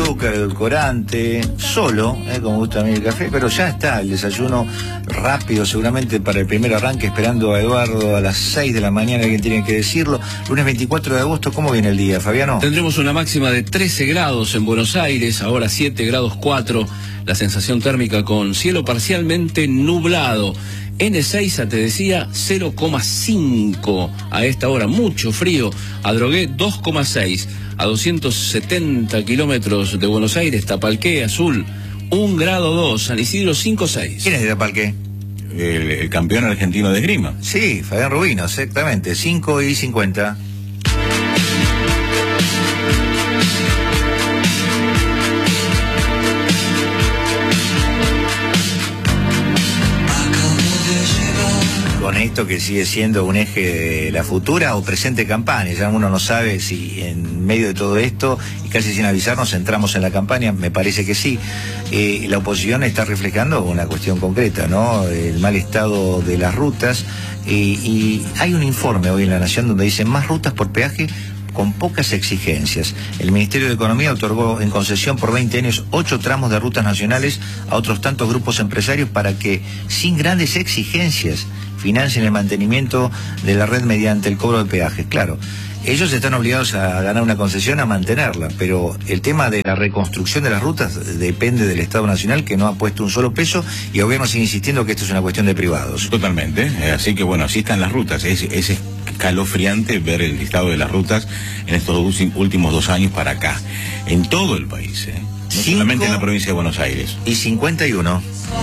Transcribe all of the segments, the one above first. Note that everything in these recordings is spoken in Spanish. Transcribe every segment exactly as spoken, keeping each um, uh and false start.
azúcar, edulcorante, solo, eh, como gusta a mí el café, pero ya está el desayuno rápido, seguramente para el primer arranque, esperando a Eduardo a las seis de la mañana, alguien tiene que decirlo. Lunes veinticuatro de agosto, ¿cómo viene el día, Fabiano? Tendremos una máxima de trece grados en Buenos Aires, ahora siete grados cuatro, la sensación térmica con cielo parcialmente nublado. En Ezeiza, te decía, cero coma cinco a esta hora, mucho frío. Adrogué, dos coma seis. A doscientos setenta kilómetros de Buenos Aires, Tapalqué, azul, un grado dos. San Isidro, cinco coma seis. ¿Quién es de Tapalqué? El, el campeón argentino de esgrima. Sí, Fabián Rubino, exactamente, cinco y cincuenta. Con esto que sigue siendo un eje de la futura o presente campaña, ya uno no sabe si en medio de todo esto y casi sin avisarnos entramos en la campaña, me parece que sí. Eh, la oposición está reflejando una cuestión concreta, ¿no? El mal estado de las rutas, eh, y hay un informe hoy en La Nación donde dice más rutas por peaje con pocas exigencias. El Ministerio de Economía otorgó en concesión por veinte años ocho tramos de rutas nacionales a otros tantos grupos empresarios para que, sin grandes exigencias, financien el mantenimiento de la red mediante el cobro de peajes. Claro, ellos están obligados a ganar una concesión, a mantenerla, pero el tema de la reconstrucción de las rutas depende del Estado Nacional, que no ha puesto un solo peso, y el gobierno sigue insistiendo que esto es una cuestión de privados. Totalmente, eh, así que bueno, así están las rutas. Es, es escalofriante ver el listado de las rutas en estos últimos dos años para acá, en todo el país, eh. No solamente en la provincia de Buenos Aires. Y cincuenta y uno.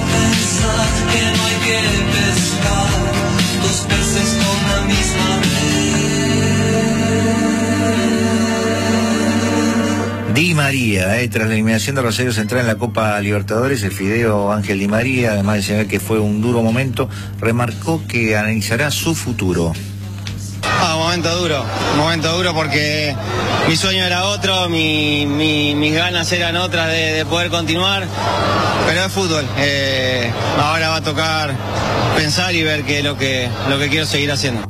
Di María, eh, tras la eliminación de Rosario Central en la Copa Libertadores, el fideo Ángel Di María, además de saber que fue un duro momento, remarcó que analizará su futuro. Ah, momento duro, momento duro porque mi sueño era otro, mi, mi, mis ganas eran otras de, de poder continuar, pero es fútbol. Eh, ahora va a tocar pensar y ver qué es lo que, lo que quiero seguir haciendo.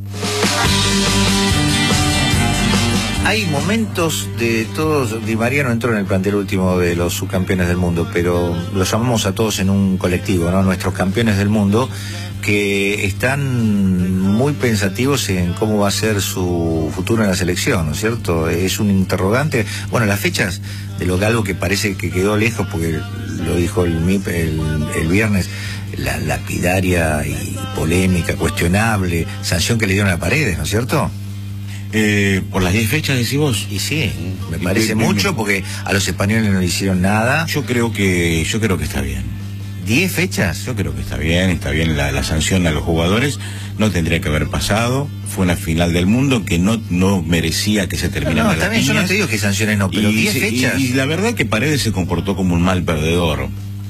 Hay momentos de todos. Di María no entró en el plantel último de los subcampeones del mundo, pero los llamamos a todos en un colectivo, ¿no? Nuestros campeones del mundo, que están muy pensativos en cómo va a ser su futuro en la selección, ¿no es cierto? Es un interrogante. Bueno, las fechas de lo que algo que parece que quedó lejos, porque lo dijo el M I P el, el viernes, la lapidaria y polémica, cuestionable sanción que le dieron a Paredes, ¿no es cierto? Eh, por las diez fechas, decís vos. Y sí, me parece y, mucho, me, porque a los españoles no le hicieron nada. Yo creo que, yo creo que está bien. ¿Diez fechas? Yo creo que está bien, está bien la, la sanción a los jugadores, no tendría que haber pasado, fue una final del mundo que no, no merecía que se terminara. No, no, también yo no te digo que sanciones no, pero diez fechas. Y, y la verdad que Paredes se comportó como un mal perdedor.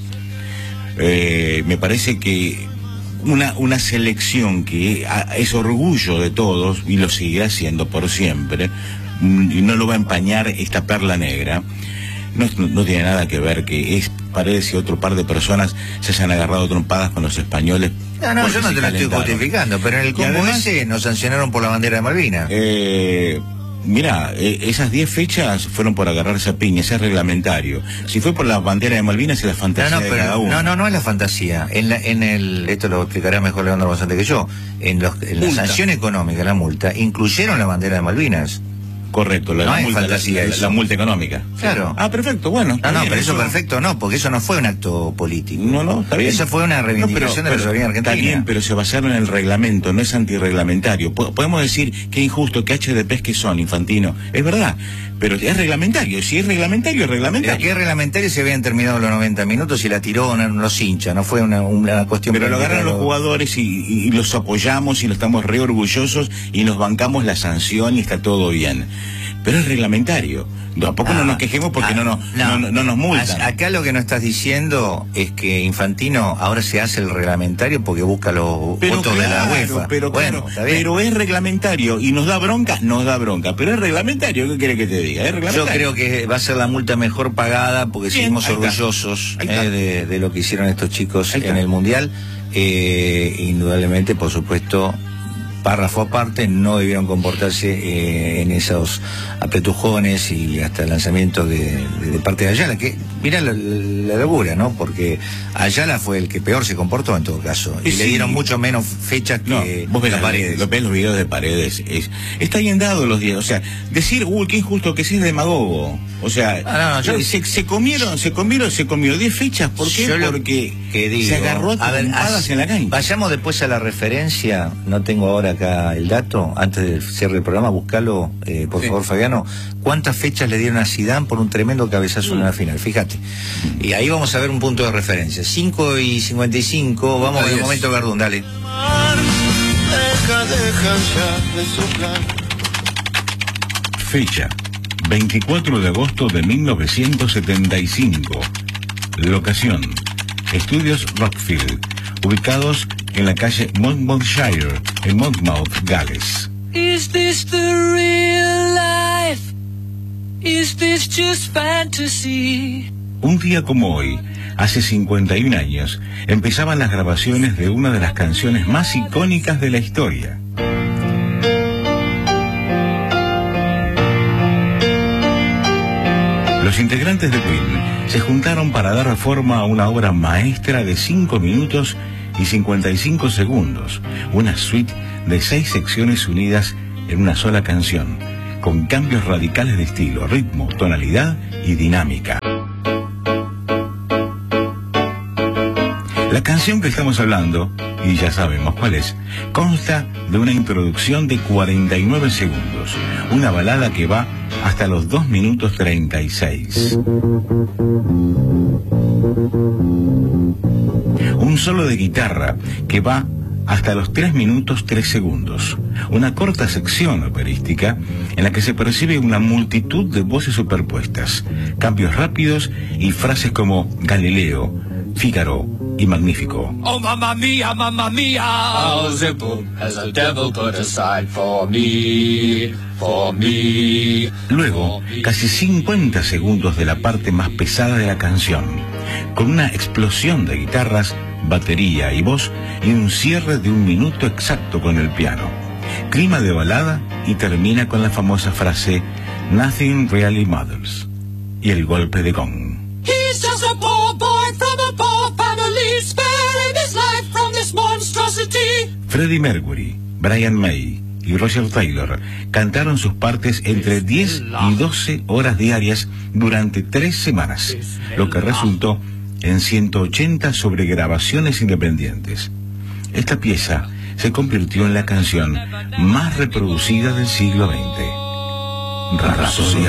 Eh, me parece que una, una selección que es orgullo de todos, y lo seguirá siendo por siempre, y no lo va a empañar esta perla negra, no, no tiene nada que ver que es Paredes y otro par de personas se hayan agarrado trompadas con los españoles. No, no, yo no te lo estoy justificando, pero en el Congo además, ese nos sancionaron por la bandera de Malvinas. Eh, mira, eh, esas diez fechas fueron por agarrarse a piña, ese es reglamentario. Si fue por la bandera de Malvinas, es la fantasía no, no, de pero, cada uno. No, no, no es la fantasía. En, la, en el, esto lo explicará mejor Leandro bastante que yo. En, los, en la sanción económica, la multa, incluyeron la bandera de Malvinas. Correcto, la, no la, hay multa, fantasía la, la, la multa económica. Claro. Ah, perfecto, bueno. No, no, bien, pero eso, eso perfecto no, porque eso no fue un acto político. No, no, está bien. Eso fue una reivindicación no, pero, de la soberanía argentina. Está bien, pero se basaron en el reglamento, no es antirreglamentario. Podemos decir que es injusto, que H D P es que son, Infantino. Es verdad, pero es reglamentario. Si es reglamentario, es reglamentario. Pero que es reglamentario se habían terminado los noventa minutos y la tiró no, los hinchas, no fue una, una cuestión... Pero lo agarran los jugadores y, y, y los apoyamos y los estamos re orgullosos y nos bancamos la sanción y está todo bien. Pero es reglamentario. Tampoco ah, no nos quejemos porque ah, no, no, no, no, no nos multan. Acá lo que no estás diciendo es que Infantino ahora se hace el reglamentario porque busca los pero votos claro, de la UEFA. Pero, bueno, claro, pero es reglamentario y nos da bronca, nos da bronca. Pero es reglamentario, ¿qué quiere que te diga? Es reglamentario. Yo creo que va a ser la multa mejor pagada porque Bien, seguimos orgullosos eh, de, de lo que hicieron estos chicos en el Mundial. Eh, indudablemente, por supuesto, párrafo aparte, no debieron comportarse eh, en esos apretujones y hasta el lanzamiento de, de, de parte de Ayala, que mira la, la locura, ¿no? Porque Ayala fue el que peor se comportó en todo caso, y, y sí, le dieron mucho menos fechas que no, vos ves las Paredes. Lo ves los videos de Paredes, es, está bien dado los días, o sea, decir, uy, qué injusto que sea demagogo, o sea, ah, no, no, yo, se, se comieron, se comieron, se comió diez fechas, ¿por qué? Porque que digo, se agarró a trompadas en la cancha. Vayamos después a la referencia, no tengo ahora acá el dato, antes del cierre del programa, buscalo, eh, por sí. favor, Fabiano, ¿cuántas fechas le dieron a Zidane por un tremendo cabezazo mm. en la final? Fíjate. Y ahí vamos a ver un punto de referencia. cinco y cincuenta y cinco, vamos a ver un momento, Gardún, dale. Fecha, veinticuatro de agosto de mil novecientos setenta y cinco. Locación, Estudios Rockfield, ubicados en la calle Monmouthshire, en Monmouth, Gales. Is this the real life? Is this just fantasy? Un día como hoy, hace cincuenta y un años, empezaban las grabaciones de una de las canciones más icónicas de la historia. Los integrantes de Queen se juntaron para dar forma a una obra maestra de cinco minutos y cincuenta y cinco segundos, una suite de seis secciones unidas en una sola canción, con cambios radicales de estilo, ritmo, tonalidad y dinámica. La canción que estamos hablando, y ya sabemos cuál es, consta de una introducción de cuarenta y nueve segundos, una balada que va hasta los dos minutos treinta y seis. Un solo de guitarra que va hasta los tres minutos tres segundos. Una corta sección operística en la que se percibe una multitud de voces superpuestas, cambios rápidos y frases como Galileo, Fígaro y Magnífico. Oh, mamma mia, mamma mia, Beelzebub has a devil put aside for me, for me. Luego, casi cincuenta segundos de la parte más pesada de la canción, con una explosión de guitarras, batería y voz y un cierre de un minuto exacto con el piano. Clima de balada y termina con la famosa frase Nothing really matters y el golpe de gong. He's just a poor boy from a poor family, sparing his life from this monstrosity. Freddie Mercury, Brian May y Roger Taylor cantaron sus partes entre diez y doce horas diarias durante tres semanas, lo que resultó en ciento ochenta sobregrabaciones independientes. Esta pieza se convirtió en la canción más reproducida del siglo veinte. Rhapsody